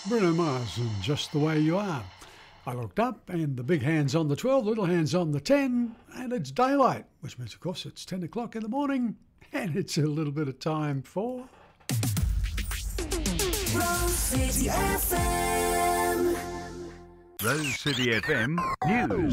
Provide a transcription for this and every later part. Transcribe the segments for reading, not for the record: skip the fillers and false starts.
Bruno Mars and Just the Way You Are. I looked up and the big hand's on the 12, little hand's on the 10, and it's daylight, which means, of course, it's 10 o'clock in the morning, and it's a little bit of time for... Rose City FM. Rose City FM News.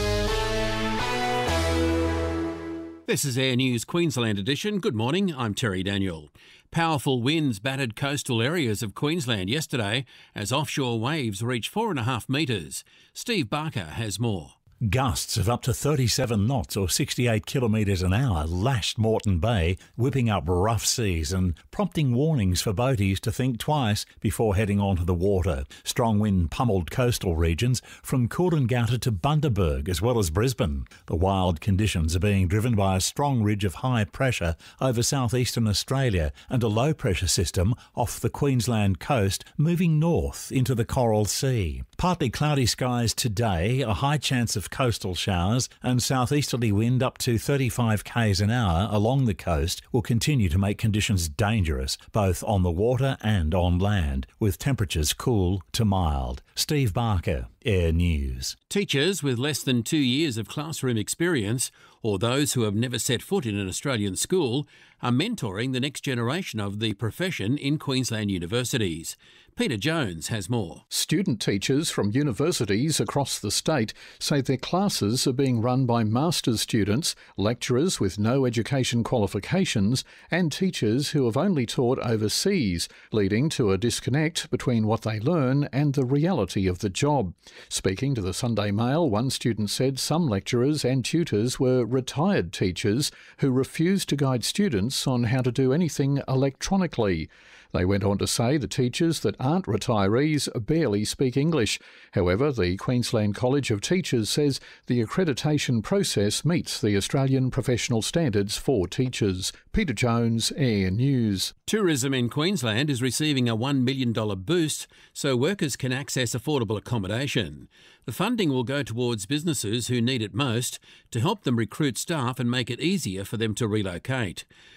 This is Air News Queensland edition. Good morning, I'm Terry Daniel. Powerful winds battered coastal areas of Queensland yesterday as offshore waves reached 4.5 metres. Steve Barker has more. Gusts of up to 37 knots or 68 kilometres an hour lashed Moreton Bay, whipping up rough seas and prompting warnings for boaties to think twice before heading onto the water. Strong wind pummeled coastal regions from Coolangatta to Bundaberg as well as Brisbane. The wild conditions are being driven by a strong ridge of high pressure over southeastern Australia and a low pressure system off the Queensland coast moving north into the Coral Sea. Partly cloudy skies today, a high chance of coastal showers and southeasterly wind up to 35 k's an hour along the coast will continue to make conditions dangerous both on the water and on land, with temperatures cool to mild. Steve Barker, Air News. Teachers with less than 2 years of classroom experience or those who have never set foot in an Australian school are mentoring the next generation of the profession in Queensland universities. Peter Jones has more. Student teachers from universities across the state say their classes are being run by master's students, lecturers with no education qualifications, and teachers who have only taught overseas, leading to a disconnect between what they learn and the reality of the job. Speaking to the Sunday Mail, one student said some lecturers and tutors were retired teachers who refused to guide students on how to do anything electronically. They went on to say the teachers that aren't retirees barely speak English. However, the Queensland College of Teachers says the accreditation process meets the Australian professional standards for teachers. Peter Jones, Air News. Tourism in Queensland is receiving a $1 million boost so workers can access affordable accommodation. The funding will go towards businesses who need it most to help them recruit staff and make it easier for them to relocate.